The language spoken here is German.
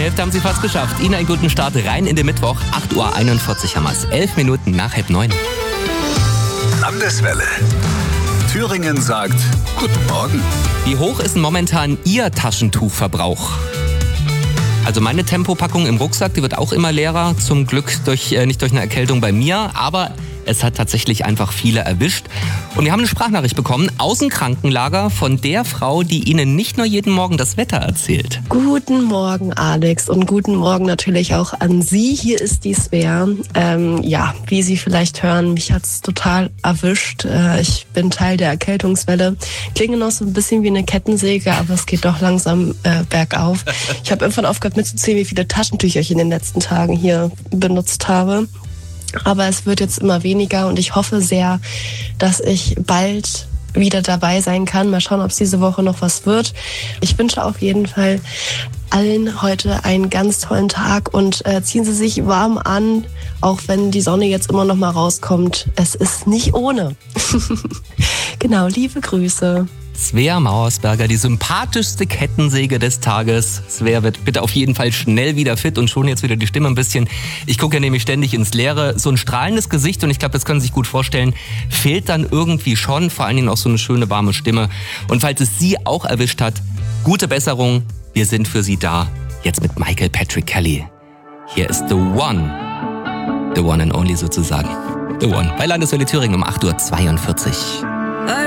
Hälfte haben Sie fast geschafft. Ihnen einen guten Start rein in den Mittwoch. 8.41 Uhr haben wir es. 11 Minuten nach 8:30. Landeswelle. Thüringen sagt Guten Morgen. Wie hoch ist denn momentan Ihr Taschentuchverbrauch? Also meine Tempopackung im Rucksack, die wird auch immer leerer. Zum Glück nicht durch eine Erkältung bei mir, aber es hat tatsächlich einfach viele erwischt. Und wir haben eine Sprachnachricht bekommen aus dem Krankenlager von der Frau, die Ihnen nicht nur jeden Morgen das Wetter erzählt. Guten Morgen, Alex, und guten Morgen natürlich auch an Sie. Hier ist die Svea. Wie Sie vielleicht hören, mich hat's total erwischt. Ich bin Teil der Erkältungswelle. Klinge noch so ein bisschen wie eine Kettensäge, aber es geht doch langsam bergauf. Ich habe irgendwann aufgehört mitzuzählen, wie viele Taschentücher ich in den letzten Tagen hier benutzt habe. Aber es wird jetzt immer weniger und ich hoffe sehr, dass ich bald wieder dabei sein kann. Mal schauen, ob es diese Woche noch was wird. Ich wünsche auf jeden Fall allen heute einen ganz tollen Tag und ziehen Sie sich warm an, auch wenn die Sonne jetzt immer noch mal rauskommt. Es ist nicht ohne. Genau, liebe Grüße. Svea Mauersberger, die sympathischste Kettensäge des Tages. Svea wird bitte auf jeden Fall schnell wieder fit und schon jetzt wieder die Stimme ein bisschen. Ich gucke ja nämlich ständig ins Leere. So ein strahlendes Gesicht, und ich glaube, das können Sie sich gut vorstellen, fehlt dann irgendwie schon. Vor allen Dingen auch so eine schöne, warme Stimme. Und falls es Sie auch erwischt hat, gute Besserung. Wir sind für Sie da. Jetzt mit Michael Patrick Kelly. Hier ist The One. The One and Only sozusagen. The One. Bei Landeswelle Thüringen um 8.42 Uhr.